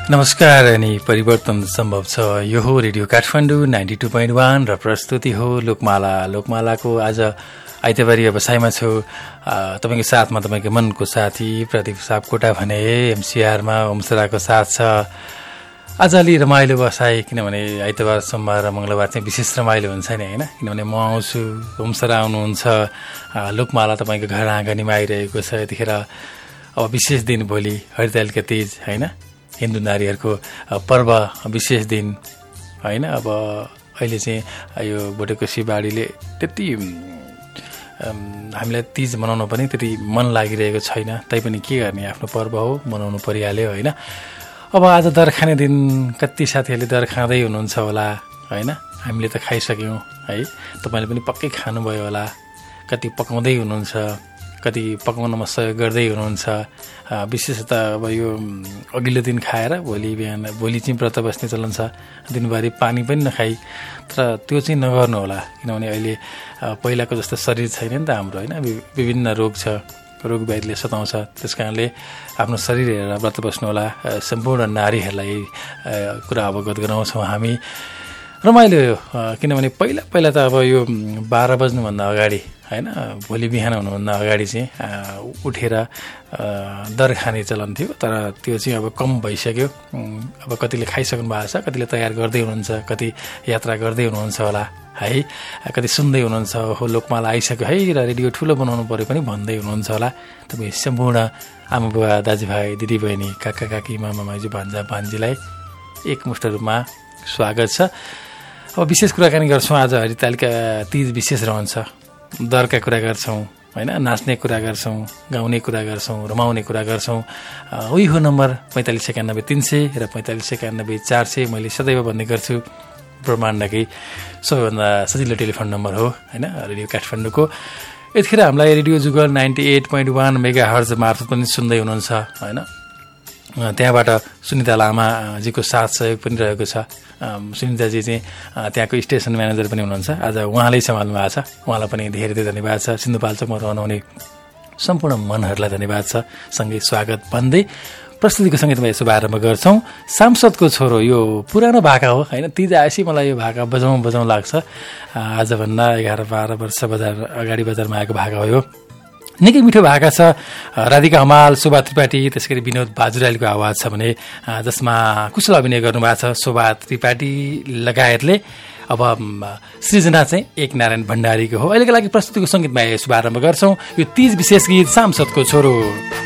नमस्कार अनि परिवर्तन सम्भव छ। यो हो रेडियो काठमाडौँ 92.1 र प्रस्तुति हो लोकमाला। लोकमालाको आज आइतबारी व्यवसायमा छु। तपाईँको साथमा तपाईँको मनको साथी प्रदीप सापकोटा भने एमसीआरमा ओमसराको साथ छ। आज अलि रमाइलो बसाइ, किनभने आइतबार सोमबार र मङ्गलबार चाहिँ विशेष रमाइलो हुन्छ नि, होइन? किनभने म आउँछु, ओमसरा आउनुहुन्छ, लोकमाला तपाईँको घर आँगनीमा आइरहेको छ। यतिखेर अब विशेष दिन भोलि हरितालिका तीज, होइन? हिन्दू नारीहरूको पर्व विशेष दिन, होइन? अब अहिले चाहिँ यो बटुकोसी बाढीले त्यति हामीलाई तीज मनाउन पनि त्यति मन लागिरहेको छैन। तैपनि के गर्ने, आफ्नो पर्व हो, मनाउनु परिहाल्यो, होइन? अब आज दर खाने दिन, कति साथीहरूले दर खाँदै हुनुहुन्छ होला, होइन? हामीले त खाइसक्यौँ, है? तपाईँले पनि पक्कै खानुभयो होला। कति पकाउँदै हुनुहुन्छ, कति पकाउनमा सहयोग गर्दै हुनुहुन्छ। विशेषतः अब यो अघिल्लो दिन खाएर भोलि चाहिँ व्रत बस्ने चलन छ। दिनभरि पानी पनि नखाई, तर त्यो चाहिँ नगर्नु होला, किनभने अहिले पहिलाको जस्तो शरीर छैन नि त हाम्रो, होइन? विभिन्न रोग छ, रोग व्याधिले सताउँछ। त्यस कारणले आफ्नो शरीर हेरेर व्रत बस्नु होला। सम्पूर्ण नारीहरूलाई कुरा अवगत गराउँछौँ हामी। रमाइलो हो, किनभने पहिला त अब यो 12 बज्नुभन्दा अगाडि, होइन, भोलि बिहान हुनुभन्दा अगाडि चाहिँ उठेर दर खाने चलन थियो। तर त्यो चाहिँ अब कम भइसक्यो। अब कतिले खाइसक्नु भएको छ, कतिले तयार गर्दै हुनुहुन्छ, कति यात्रा गर्दै हुनुहुन्छ होला, है? कति सुन्दै हुनुहुन्छ, हो लोकमाला आइसक्यो है र रेडियो ठुलो बनाउनु पऱ्यो पनि भन्दै हुनुहुन्छ होला। तपाईँ सम्पूर्ण आमा बुवा, दाजुभाइ, दिदीबहिनी, काका काकी, मामा माइजू, भान्जा भान्जीलाई एकमुष्ट रूपमा स्वागत छ। अब विशेष कुराकानी गर्छौँ। आज हरितालिका तीज विशेष रहन्छ। दरका कुरा गर्छौँ, होइन? नाच्ने कुरा गर्छौँ, गाउने कुरा गर्छौँ, रमाउने कुरा गर्छौँ। उही हो नम्बर 4591 300 र 4591 400। मैले सदैव भन्ने गर्छु, ब्रह्माण्डकै सबैभन्दा सजिलो टेलिफोन नम्बर हो, होइन? रेडियो काठमाडौँको। यतिखेर हामीलाई रेडियो जुगल 98.1 मेगाहर्ज मार्फत पनि सुन्दै हुनुहुन्छ, होइन? त्यहाँबाट सुनिता लामाजीको साथ सहयोग पनि रहेको छ। सुनिताजी चाहिँ त्यहाँको स्टेसन म्यानेजर पनि हुनुहुन्छ। आज उहाँले सम्हाल्नु भएको छ। उहाँलाई पनि धेरै धेरै धन्यवाद छ। सिन्धुपाल्चोकमा रहनुहुने सम्पूर्ण मनहरूलाई धन्यवाद छ। सँगै स्वागत भन्दै प्रस्तुतिको सङ्गीतमा शुभारम्भ गर्छौँ। सांसदको छोरो, यो पुरानो भाका हो, होइन? तीज आएपछि मलाई यो भाका बजाउँ लाग्छ। आजभन्दा 11-12 वर्ष अगाडि बजारमा आएको भाका हो यो। निकै मिठो भाका छ। राधिका हमाल, शोभा त्रिपाठी, त्यसै गरी विनोद बाजुरालीको आवाज छ भने जसमा कुशल अभिनय गर्नुभएको छ शोभा त्रिपाठी लगायतले। अब सृजना चाहिँ एक नारायण भण्डारीको हो। अहिलेको लागि प्रस्तुतिको सङ्गीतमा शुभारम्भ गर्छौँ। यो तीज विशेष गीत सांसदको छोरो।